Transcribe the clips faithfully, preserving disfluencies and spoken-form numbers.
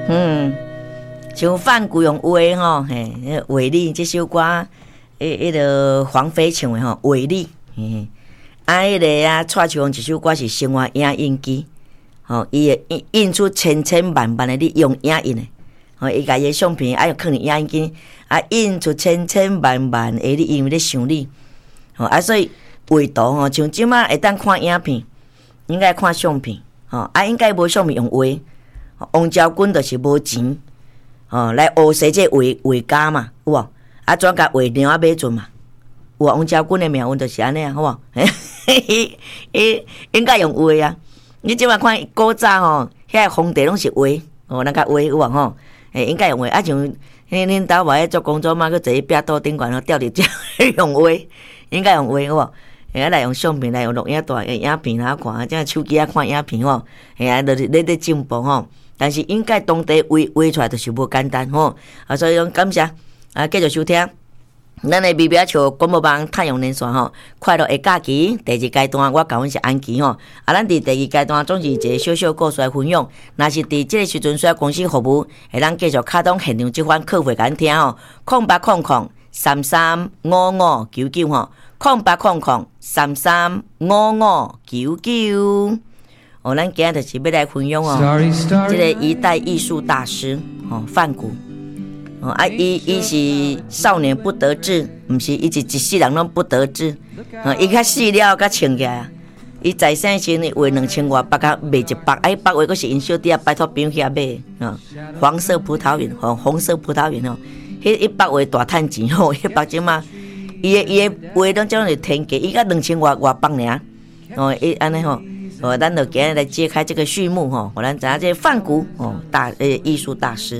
嗯，像范谷用画吼，嘿，画里这首歌，迄迄个黄飞唱的吼，画里，嘿，啊，迄个啊，蔡秋凤一首歌是生活影印机，吼，伊会印印出千千万万的你用影印的，吼，伊家己的相片爱用放入影印机，啊，印出千千万万的你，因为咧想你，吼，啊，所以画图吼，像即马会当看影片，应该看相片，吼，啊，应该无相片用画。王昭君就是无钱，哦，来学习这画画家嘛，有无？啊，转甲画梁啊买准嘛，有王昭君的命运就是安尼啊，好无？伊伊应该用画啊！你即摆看古早吼，遐皇帝拢是画，哦，那个画有无吼？诶，应该用画啊，像恁恁兜话做工作嘛，去坐壁刀顶悬吼，吊伫遮用画，应该用画有无？哎，来用相片来用录影带诶影片啊看，即手机啊看影片吼，哎啊，就是咧咧进步吼。但是应该当地画画出来就是无简单吼，啊，所以讲感谢啊，继续收听咱的微表笑广播网太阳连线吼，快乐的假期第二阶段，我甲阮是安琪吼，啊，咱伫第二阶段总是一个小小故事来分享，若是伫即个时阵需要公司服务，会咱继续卡当现场即款客户甲咱听吼，空八空空三三五五九九吼，空八空空三三五五九九。哦，咱今日就是要来分享哦，这个一代艺术大师哦，范谷哦，啊，伊伊是少年不得志，毋是伊是一世人拢不得志，哦，伊较死了较穿起来，伊在生时呢画两千外百甲卖一百，哎，百画佫是因小弟啊拜托朋友去买，哦，黄色葡萄园，哦，红色葡萄园哦，迄一百画大趁钱吼，迄百即嘛，伊诶伊诶画拢种是天价，伊甲两千外外百尔，哦，伊安尼吼。哦，咱就今日来揭开这个序幕吼，我咱知影这范谷哦，大诶艺术大师。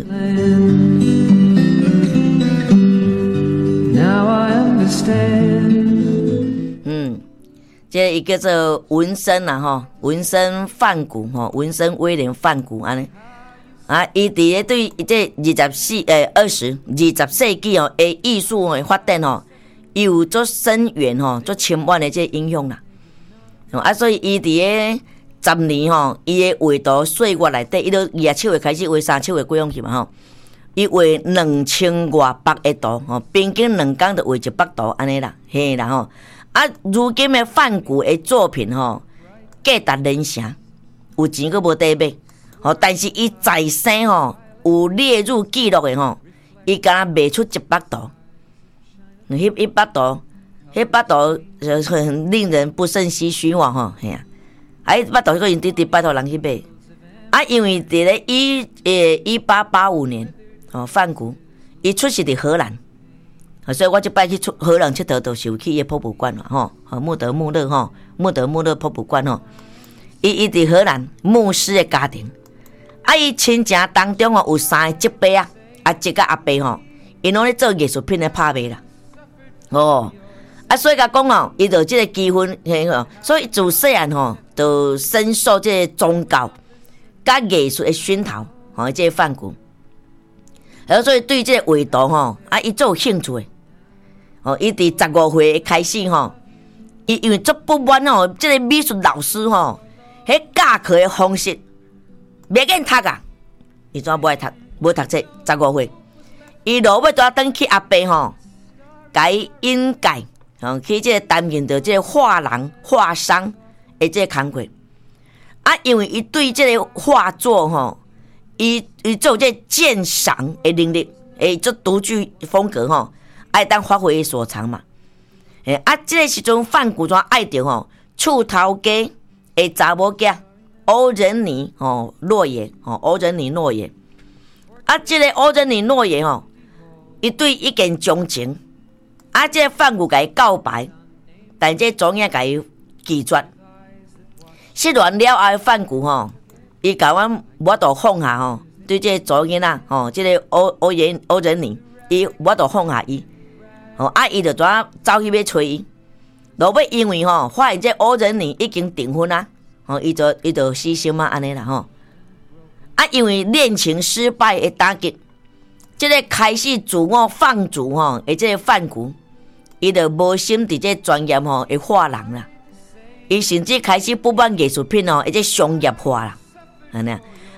嗯，这伊叫做文森啦吼，文森范谷吼，文森威廉范谷安尼啊，伊伫咧对这二十四诶二十二十世纪哦诶艺术诶发展吼，有足深远吼，足深远诶这影响啦。啊，所以伊伫咧十年吼，伊诶画图岁月内底，伊都二十七岁开始画，三七岁过用去嘛吼。伊画两千外百个图吼，平均两工就画一百图安尼啦，嘿啦吼。啊，如今诶范谷诶作品吼，价值连城，有钱佫无得买吼。但是伊在生吼有列入记录诶吼，伊敢卖出一百图，迄一百图。迄巴图很令人不胜唏嘘哇吼，嘿啊！啊，迄巴图个因直直拜托人去买，啊，因为伫咧一诶一八八五年，哦，范谷伊出世伫荷兰，所以我即摆去出荷兰佚佗，就是有去伊博物馆嘛吼，和穆德穆勒吼，穆德穆勒博物馆吼，伊伊伫荷兰牧师诶家庭，啊，伊亲情当中哦有三个叔伯啊，阿叔甲阿伯吼，因拢咧做艺术品诶拍卖啦，哦。啊，所以甲讲哦，伊就即个机会，所以自细汉吼，就深受即个宗教甲艺术的熏陶，吼，即个范谷。然后所以对即个画图吼，啊，伊做有兴趣的。哦，伊伫十五岁开始吼，伊因为足不满吼，即个美术老师吼，迄教课的方式袂瘾读啊，伊怎无爱读，无读册，十五岁，伊落尾就转去阿伯吼，甲伊引介。哦，去即个担任着即个画廊、画商的即个工作，啊，因为伊对即个画作吼，伊伊做即个鉴赏的能力，诶，做独具风格吼，爱当发挥伊所长嘛。诶，啊，即个时阵范谷怎爱着吼，厝头家的查某囝欧仁妮吼诺言吼，欧仁妮诺言，啊，即个欧仁妮诺言吼，伊对一见钟情。啊！这范谷甲伊告白，但这总也甲伊拒绝。失恋了后，范谷吼，伊甲阮我都放下吼，对这左囡仔吼，这个欧欧仁欧仁妮，伊我都放下伊。吼，啊，伊就怎走去要找伊，落尾因为吼，发现这欧仁妮已经订婚啊，吼，伊就伊就死心啊，安尼啦吼。啊，因为恋情失败的打击，这个开始自我放逐吼，而这个范谷。伊就无心伫这专业吼的画廊啦，伊甚至开始不满艺术品哦，而且商业化啦，安尼，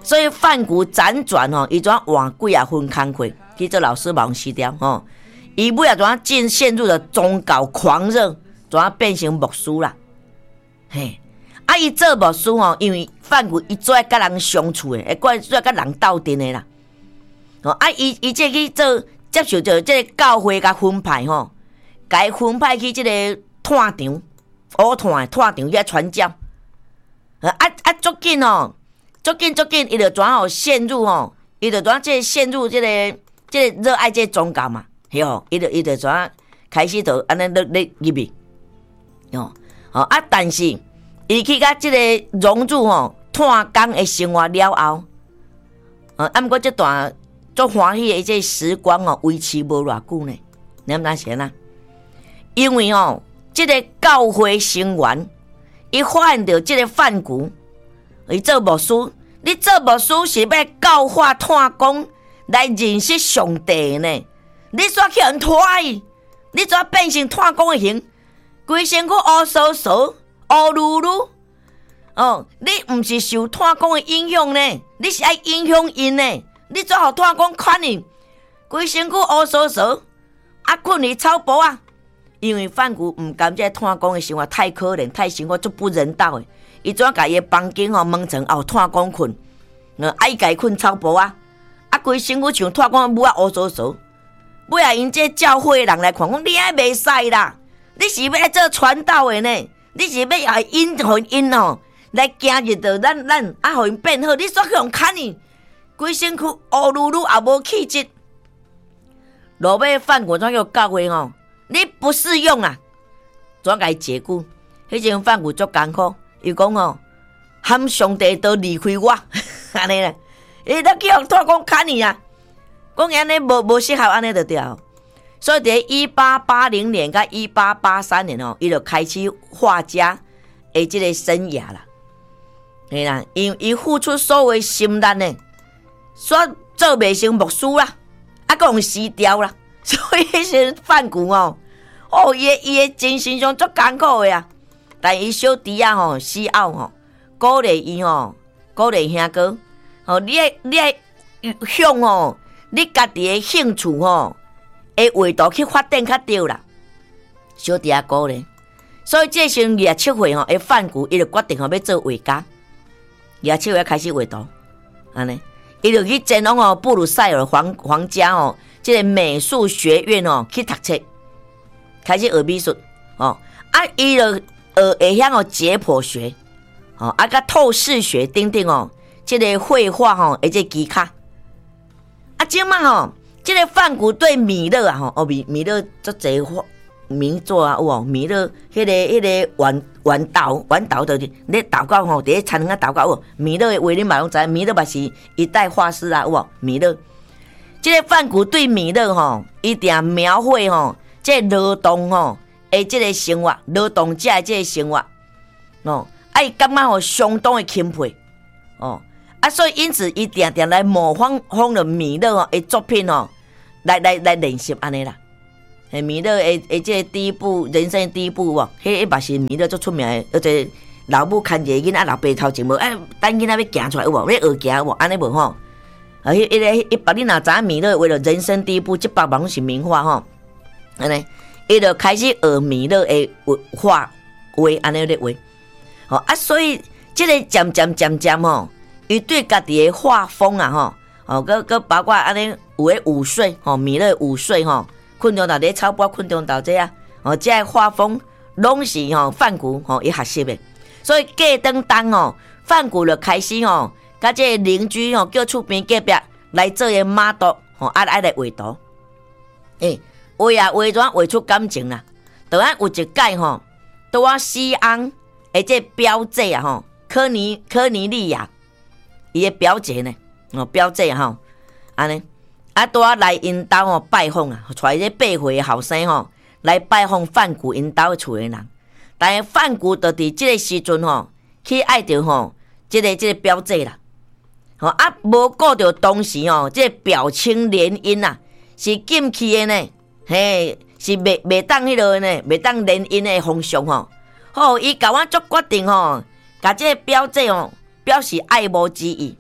所以范谷辗转吼，伊怎换几啊份工课去做老师忙死掉吼，伊尾啊怎进陷入了宗教狂热，怎变成牧师啦？嘿，啊伊做牧师吼，因为范谷伊最爱甲人相处诶，会怪最爱甲人斗阵诶啦。哦，啊伊伊这去做接受着这个教会甲分派吼，甲伊分派去这个探场，乌探诶探场遐传教。啊啊足紧哦！足紧足紧，伊就怎吼陷入吼，伊就怎即陷入即、这个即、这个热爱即宗教嘛，嘿吼，伊就伊就怎开始就安尼咧咧入去，吼吼啊！但是伊去甲即个融入吼探工的生活了后，啊，啊，毋过即段足欢喜的即时光哦，维持无偌久呢，你毋知啥啦？因为吼，即、这个教会成员，伊发现到即个范谷。伊做牧师，你做牧师是要教化探工来认识上帝呢？你煞去人拖伊，你怎变成探工的形？规身躯乌扫扫、乌噜噜。哦，你毋是受探工的影响呢？你是爱影响因呢？你怎互探工看你？规身躯乌扫扫，啊困伫草坡啊！因为范谷毋甘这探工的生活太可怜，太生活足不人道的。伊怎甲伊的房间吼门床后探工困，呃，爱家困草坡啊，啊，规身躯像探工母啊乌糟糟。尾啊，因这教会的人来看，讲你还袂使啦，你是要来做传道的呢？你是要来引互因哦，来行入到咱咱啊，互因变好。你煞去用砍伊，规身躯乌噜噜也无气质。落尾范国怎叫教会吼？你不适用啊，怎甲伊解雇？迄阵范国足艰苦。伊讲哦，喊上帝都离开我，安尼咧，伊都叫人拖讲砍你啊，讲安尼无无适合安尼就对了。所以伫一八八零年甲一八八三年哦，伊就开始画家的即个生涯啦。嘿啦，因伊付出所有心力呢，煞做袂成牧师啦，啊，佮用死掉啦。所以迄些范谷哦，哦，伊伊诶精神上足艰苦诶啊。但伊小弟啊吼，死后吼，鼓励伊吼，鼓励兄哥，吼，你爱你爱向吼，你家己的兴趣吼，诶维度去发展较对啦。小弟啊鼓励，所以这时廿七岁吼，诶范谷伊就决定吼要做画家，廿七岁开始画图，安尼，伊就去前往吼布鲁塞尔皇皇家吼，即、这个美术学院吼去读册，开始学美术，哦，啊，伊就。呃，会晓哦解剖学，哦，啊甲透视学等等哦，即、这个绘画吼，而且技巧。啊，即嘛吼，即、这个范谷对米勒啊吼，哦米米勒足侪名作啊有哦，米勒迄、那个迄、那个豌豌豆豌豆就是咧祷告吼，伫咧餐厅啊祷告有米勒的画你嘛拢知，米勒嘛是一代画师啊有哦，米勒。即、这个范谷对米勒吼，一定描绘吼，即、这个劳动吼。诶，即个生活，劳动者的即个生活，哦，啊，伊感觉吼相当的钦佩，哦，啊，所以因此伊定定来模仿仿了米勒吼的作品哦，来来来练习安尼啦。诶，米勒诶诶，即个第一部人生的第一部哦，迄迄嘛是米勒最出名的，而且老母牵一个囡仔，老爸头前无，哎，等囡仔要行出来有无？要学行有无？安尼无吼？啊，迄迄个迄把你若知影米勒为了人生第一部，即百万是名画吼，安尼。伊就开始学米勒的画画，安尼咧画，吼啊，所以即个渐渐渐渐吼，伊对家己的画风啊吼，哦，佮佮包括安尼有诶午睡，吼米勒午睡吼，困中昼咧草坡困中昼这啊，哦，即个画风拢是吼范谷吼伊学习的，所以过当当吼，范谷就开始吼，甲即个邻居吼叫厝边隔壁来做个马督，吼啊来来画图，诶。画啊画怎画出感情啦？就按有一届吼，拄啊西安诶，这表姐啊吼，科尼科尼利亚，伊诶表姐呢，哦表姐吼，安尼啊拄啊来因兜吼拜访啊，带这八岁诶后生吼来拜访范谷因兜厝诶人，但是范谷就伫即个时阵吼，去爱着吼，即、这个即、这个表姐啦，吼啊无顾着当时吼，即、这个表亲联姻啊，是禁忌诶呢。嘿，是袂袂当迄落呢，袂当联姻的风俗吼。好，伊甲我做决定吼，甲这个表姐吼表示爱慕之意，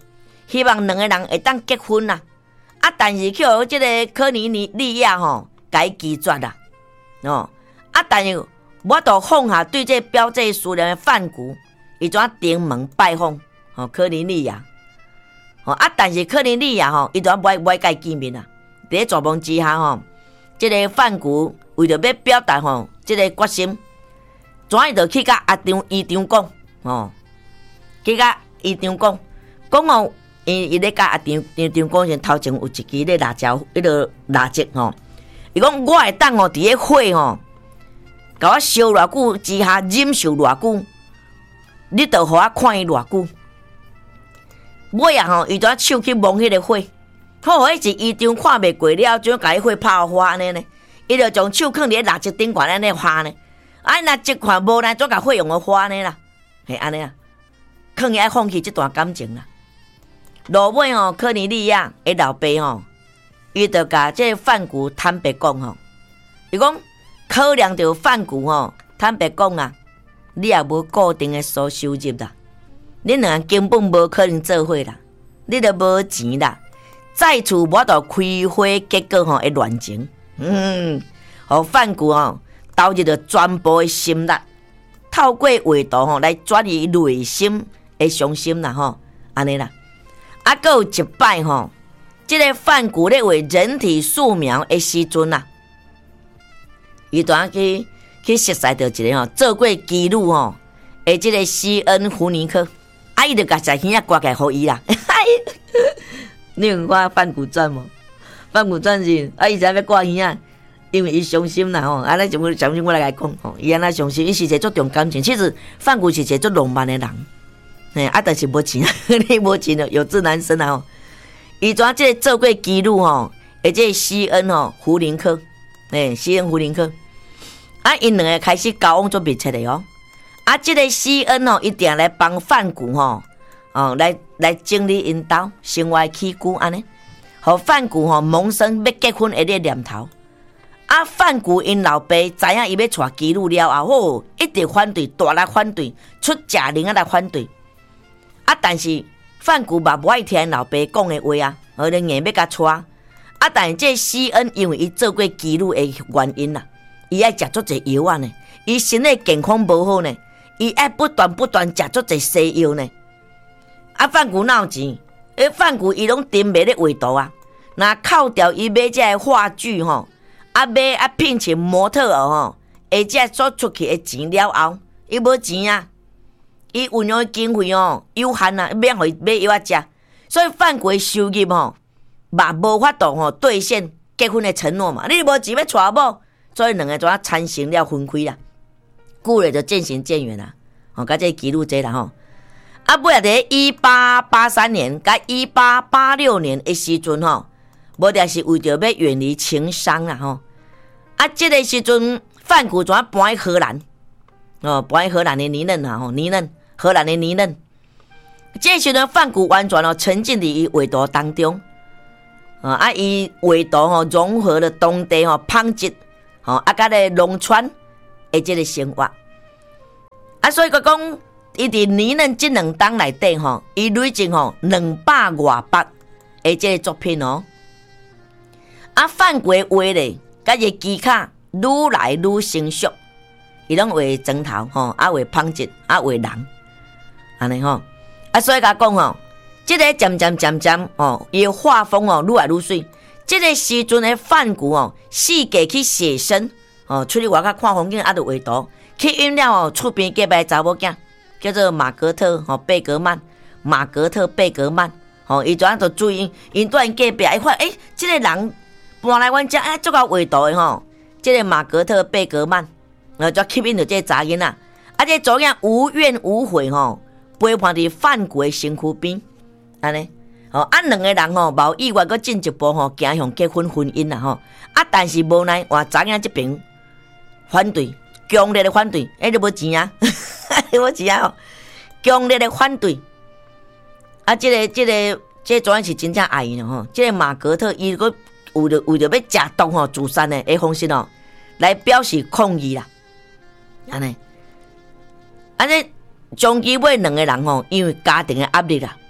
希望两个人会当结婚啦。啊，但是去互即个科尼利亚吼，甲伊拒绝啦。哦，啊，但是我都放下对这标这思念的范古，伊怎登门拜访吼科尼利亚。哦，啊，但是科尼利亚吼，伊都无爱无爱甲伊见面啦。伫咧状况之下吼，即、这个范古为着要表达吼，即、这个决心，怎伊就去甲阿张医长讲，哦，去甲医长讲，讲哦，伊伊咧甲阿张医长讲先头前有一支咧辣椒，迄个蜡烛吼，伊讲我会当哦，伫咧火吼，甲我烧偌久之下忍受偌久，你着互我看伊偌久。尾啊吼，伊就手去摸迄个火。好，迄是医长看袂过了，怎甲迄火泡花安尼呢？伊就将手放伫蜡烛顶悬安尼花呢。啊，若即看无呢，怎甲火用个花呢啦？嘿，安尼啊，肯定爱放弃即段感情啦。落尾吼，科尼利亚的老爸吼，伊就甲即范古坦白讲吼，伊讲考量着范古吼，坦白讲啊，你也无固定的所收入啦，恁两个根本无可能做伙啦，你都无钱啦。再次我到开花结果吼会乱情，嗯，互范古吼投入着全部的心力，透过画图吼来转移内心的伤心啦吼，安尼啦。啊，搁有一摆吼，即、这个范古咧画人体素描的时阵啊，伊就去去熟悉着一个吼做过记录吼的即个西恩胡尼克，啊，伊就甲在耳仔挂起来互伊啦。你有看《范古传》无？《范古传》是啊，伊才要挂耳仔，因为伊伤心啦吼。啊，咱就相信我来甲讲吼，伊安那伤心，伊是一个足重感情。其实范古是一个足浪漫的人，嘿啊，但是无钱，你无钱了，有志男生啊吼。伊怎即个做过记录吼，而且西恩吼胡林克，诶，西恩胡林克，啊，因两个开始交往做密切的哦。啊，即、这个西恩吼，一定来帮范古吼。哦，来来整理因兜生活起居安尼，互范古吼萌生要结婚的个念头。啊，范古因老爸知影伊要娶基路了后，吼一直反对，大力反对，出假令啊来反对。啊，但是范古嘛无爱听因老爸讲的话啊，而咧硬要甲娶。啊，但是这西恩因为伊做过基路的原因啦，伊爱食足侪药啊呢，伊身体健康无好呢，伊爱不断不断食足侪西药呢。啊，范古哪有钱？诶，范古伊拢顶卖咧画图啊。若扣掉伊买这个话剧吼，啊买啊聘请模特儿吼，而且所出去的钱了后，伊无钱啊。伊运用的经费吼有限啊，免互伊买药啊食。所以范古的收入吼，嘛无法度吼兑现结婚的承诺嘛。你无钱要娶某，所以两个怎啊产生了分开啦？久了就渐行渐远啦。吼，甲这记录这啦吼。啊，尾啊，伫一八八三年、甲一八八六年的时阵吼，无定是为着要远离情伤啦吼。啊，这个时阵范古怎搬去荷兰？哦，搬去荷兰的尼嫩啊吼，尼嫩，荷兰的尼嫩。这时阵范古完全哦沉浸伫伊画图当中，啊，伊画图吼融合了当地吼纺织，吼啊，甲咧农村的这个生活。啊，所以佢讲。伊伫尼嫩即两档内底吼，伊累积吼两百外百的即个作品哦。啊，范古画咧，甲伊技巧愈来愈成熟，伊拢画砖头吼，啊画纺织，啊画人，安尼吼。啊，所以甲讲吼，即、这个渐渐渐渐哦，伊画风哦愈来愈水。即、这个时阵的范古哦，四界去写生哦，出去外口看风景，啊，就画图，去引了哦厝边隔壁查某囝。叫做马格特吼贝格曼，马格特贝格曼吼，伊怎样就注意，因住因隔壁，伊发诶，即、这个人搬来阮遮，哎，足够画图的吼。即、这个马格特贝格曼，然后就吸引到这个查囡仔，啊，这查囡无怨无悔吼，陪伴伫范古的身躯边，安尼，吼，啊，两个人吼，无意外，搁进一步吼，走向结婚婚姻啦吼，啊，但是无奈，话查囡这边反对，强烈的反对，哎，你无钱啊。我只要强烈的反对啊！这个、这个、这个、是真正爱伊吼。这个马格特伊个为着为着要食毒吼自杀的的方式哦，来表示抗议啦。安尼，安尼，终其尾两个人吼，因为家庭的压力啦，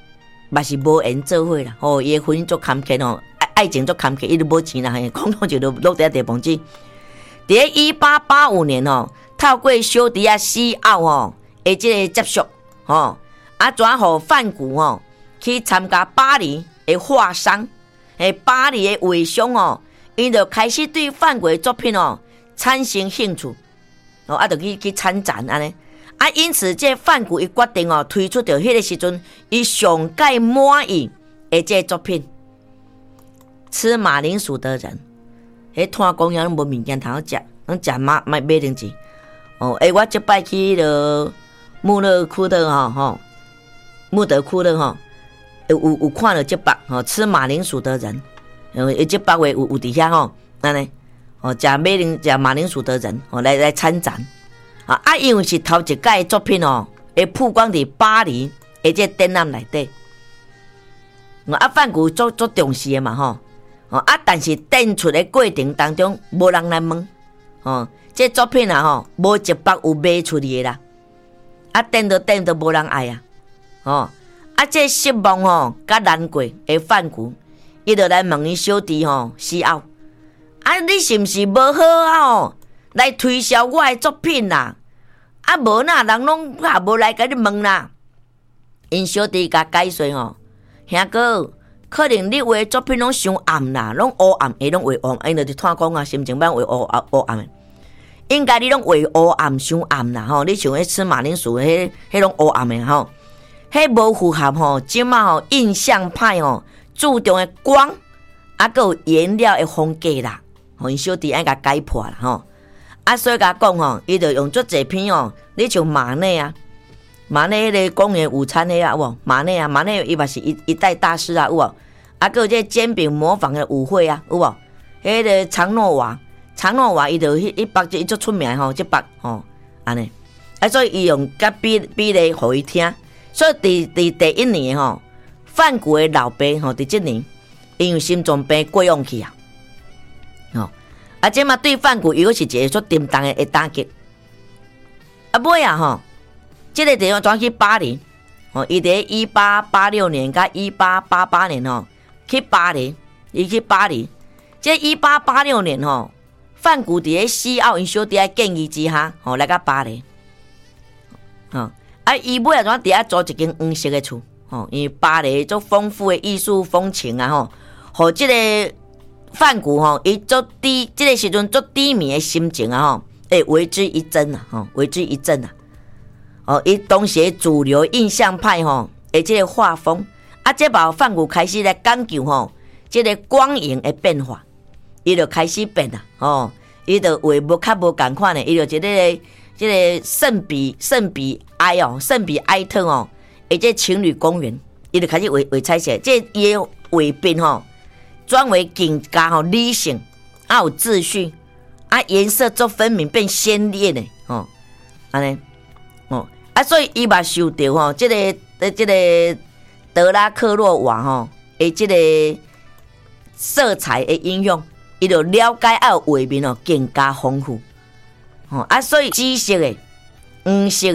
嘛是无缘做伙啦，吼，伊婚姻足坎坷吼，爱爱情足坎坷，伊都无钱啦，嘿，讲讲就落落在地房子。伫一八八五年吼，透过小弟啊死后吼，诶，即个接触吼，啊，转互范谷吼去参加巴黎的画商，诶，巴黎的画商哦，伊就开始对范谷的作品哦产生兴趣，哦，啊，就去去参展安尼。啊，因此这范谷伊决定哦推出着迄个时阵伊上界满意的这作品，吃马铃薯的人，迄摊公园无物件通好食，拢食马马马铃薯。哦，诶，我即摆去了穆勒库特吼吼，穆德库特吼，有有有看到即摆吼吃马铃薯的人，呃，即摆话有有伫遐吼，安尼，哦，食马铃食马铃薯的人，哦来来参展。啊！啊，因为是头一届作品哦，会曝光伫巴黎的这展览内底。啊，范谷足足重视的嘛吼，哦啊，但是展出的过程当中，无人来问，哦，这作品啊吼，无一百有卖出去的啦，啊，展都展都无人爱啊，哦，啊，这失望吼，甲难过的范谷，伊就来问伊小弟吼，死后，啊，你是毋是无好啊吼？来推销我的作品啦，啊无呐，人拢也无来甲你问啦。因小弟甲解释吼，兄哥，可能你画的作品拢伤暗啦，拢黑暗，伊拢画黑暗，因就是摊讲啊，心情版画黑暗黑暗。应该你拢画黑暗伤暗啦吼，你像迄吃马铃薯迄迄种黑暗的吼，迄无符合吼，即马吼印象派吼注重的光，啊个有颜料的风格啦，吼因小弟爱甲解破啦吼。啊，所以甲讲吼，伊就用足侪片哦，你像马内啊，马内迄个公园午餐迄啊，有无？马内啊，马内伊嘛是一一代大师啊，有无？啊，个有这煎饼模仿的舞会啊，有无？迄个长诺瓦，长诺瓦伊就迄一百只伊足出名吼，即百吼安尼，啊，所以伊用甲比比例互伊听，所以伫伫第一年吼，范谷的老爸吼，伫即年因为心脏病过往去啊，吼。啊，这嘛对范谷又是一个足沉重的打击。啊，尾啊吼，这个地方转去巴黎，哦，伊伫一八八六年甲一八八八年吼去巴黎，伊去巴黎。这一八八六年吼，范谷伫咧西奥因小弟的建议之下，吼来到巴黎。吼，啊，伊尾啊怎伫遐租一间黄色的厝，吼，因为巴黎足丰富的艺术风情啊，吼，互这个。范谷吼，伊足低，这个时阵足低迷的心情啊吼，会为之一振啊吼，为之一振啊。哦，伊当时主流印象派吼，诶，这个画风啊，这把范谷开始来讲究吼，这个光影的变化，伊就开始变啦，哦，伊就画无较无共款的，伊就一个这个圣彼圣彼埃哦，圣彼埃特哦，诶，这情侣公园，伊就开始画画彩色，这伊的画边吼。转为更加吼理性，啊有秩序，啊颜色足分明变鲜艳的吼，安尼哦啊，所以伊嘛受到吼这个呃这个德拉克洛瓦吼诶这个色彩的应用，伊就了解啊画面哦更加丰富，吼啊所以紫色的、黄色的。